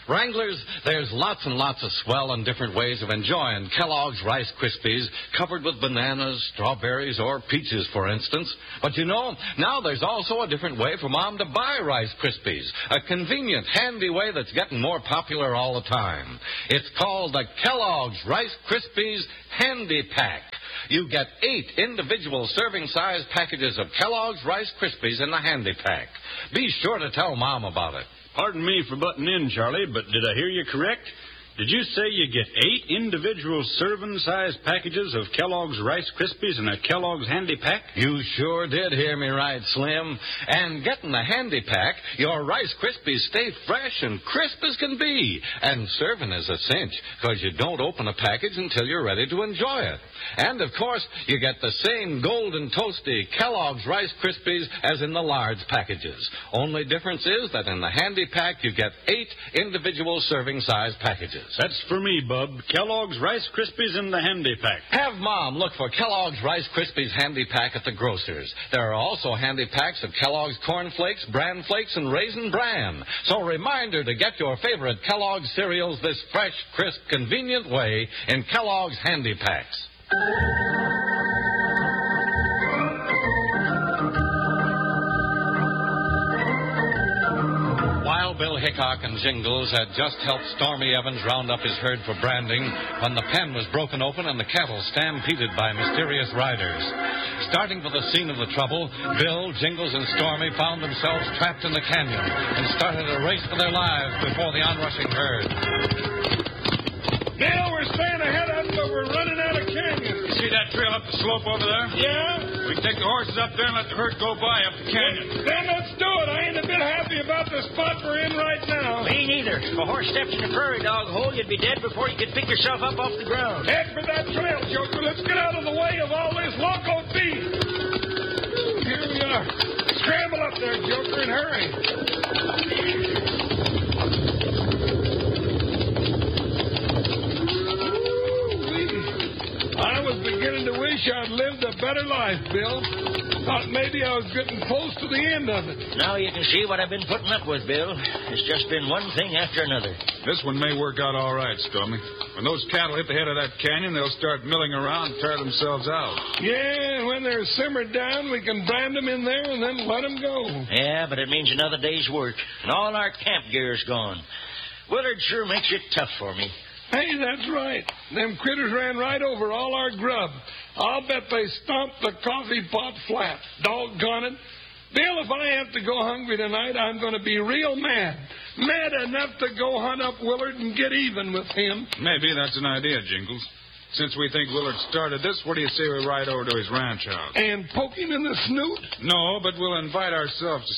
Wranglers, there's lots and lots of swell and different ways of enjoying Kellogg's Rice Krispies, covered with bananas, strawberries, or peaches, for instance. But you know, now there's also a different way for Mom to buy Rice Krispies. A convenient, handy way that's getting more popular all the time. It's called the Kellogg's Rice Krispies Handy Pack. You get 8 individual serving-size packages of Kellogg's Rice Krispies in the Handy Pack. Be sure to tell Mom about it. Pardon me for butting in, Charlie, but did I hear you correct? Did you say you get 8 individual serving-size packages of Kellogg's Rice Krispies in a Kellogg's Handy Pack? You sure did hear me right, Slim. And getting the Handy Pack, your Rice Krispies stay fresh and crisp as can be. And serving is a cinch, because you don't open a package until you're ready to enjoy it. And, of course, you get the same golden toasty Kellogg's Rice Krispies as in the large packages. Only difference is that in the Handy Pack, you get 8 individual serving-size packages. That's for me, Bub. Kellogg's Rice Krispies in the Handy Pack. Have Mom look for Kellogg's Rice Krispies Handy Pack at the grocers. There are also handy packs of Kellogg's Corn Flakes, Bran Flakes, and Raisin Bran. So reminder to get your favorite Kellogg's cereals this fresh, crisp, convenient way in Kellogg's Handy Packs. While Bill Hickok and Jingles had just helped Stormy Evans round up his herd for branding when the pen was broken open and the cattle stampeded by mysterious riders. Starting for the scene of the trouble, Bill, Jingles, and Stormy found themselves trapped in the canyon and started a race for their lives before the onrushing herd. Bill, we're staying ahead of them, but we're running out of canyon. You see that trail up the slope over there? Yeah? We can take the horses up there and let the herd go by up the canyon. Then let's do it. I ain't a bit happy about the spot we're in right now. Me neither. If a horse steps in a prairie dog hole, you'd be dead before you could pick yourself up off the ground. Head for that trail, Joker. Let's get out of the way of all this loco beef. Here we are. Scramble up there, Joker, and hurry. I was beginning to wish I'd lived a better life, Bill. Thought maybe I was getting close to the end of it. Now you can see what I've been putting up with, Bill. It's just been one thing after another. This one may work out all right, Stormy. When those cattle hit the head of that canyon, they'll start milling around and tire themselves out. Yeah, when they're simmered down, we can brand them in there and then let them go. Yeah, but it means another day's work. And all our camp gear's gone. Willard sure makes it tough for me. Hey, that's right. Them critters ran right over all our grub. I'll bet they stomped the coffee pot flat. Doggone it. Bill, if I have to go hungry tonight, I'm going to be real mad. Mad enough to go hunt up Willard and get even with him. Maybe that's an idea, Jingles. Since we think Willard started this, what do you say we ride over to his ranch house? And poke him in the snoot? No, but we'll invite ourselves to